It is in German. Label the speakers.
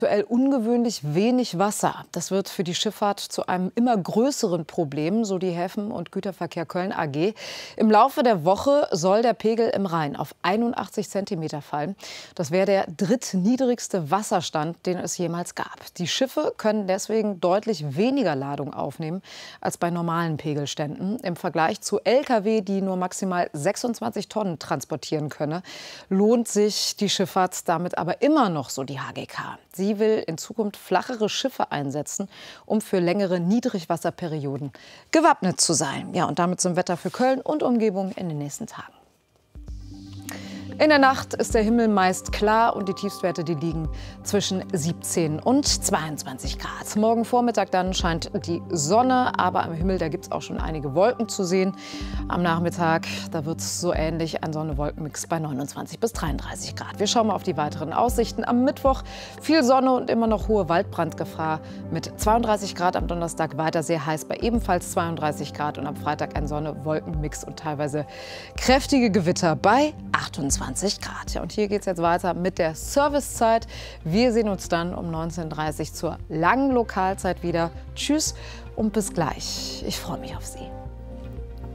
Speaker 1: Aktuell ungewöhnlich wenig Wasser. Das wird für die Schifffahrt zu einem immer größeren Problem, so die Häfen- und Güterverkehr Köln AG. Im Laufe der Woche soll der Pegel im Rhein auf 81 Zentimeter fallen. Das wäre der drittniedrigste Wasserstand, den es jemals gab. Die Schiffe können deswegen deutlich weniger Ladung aufnehmen als bei normalen Pegelständen. Im Vergleich zu Lkw, die nur maximal 26 Tonnen transportieren könne, lohnt sich die Schifffahrt damit aber immer noch, so die HGK. Sie will in Zukunft flachere Schiffe einsetzen, um für längere Niedrigwasserperioden gewappnet zu sein. Ja, und damit zum Wetter für Köln und Umgebung in den nächsten Tagen. In der Nacht ist der Himmel meist klar und die Tiefstwerte, die liegen zwischen 17 und 22 Grad. Morgen Vormittag dann scheint die Sonne, aber am Himmel, da gibt es auch schon einige Wolken zu sehen. Am Nachmittag, da wird es so ähnlich, ein Sonne-Wolken-Mix bei 29 bis 33 Grad. Wir schauen mal auf die weiteren Aussichten. Am Mittwoch viel Sonne und immer noch hohe Waldbrandgefahr mit 32 Grad. Am Donnerstag weiter sehr heiß bei ebenfalls 32 Grad und am Freitag ein Sonne-Wolken-Mix und teilweise kräftige Gewitter bei 28 Grad. Ja, und hier geht es jetzt weiter mit der Servicezeit. Wir sehen uns dann um 19:30 Uhr zur langen Lokalzeit wieder. Tschüss und bis gleich. Ich freue mich auf Sie.